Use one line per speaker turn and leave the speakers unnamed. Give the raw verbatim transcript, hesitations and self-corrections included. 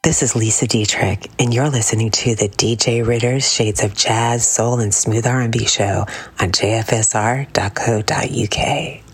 This is Lisa Dietrich, and you're listening to the D J Ritter's Shades of Jazz, Soul, and Smooth R and B show on J F S R dot co dot U K.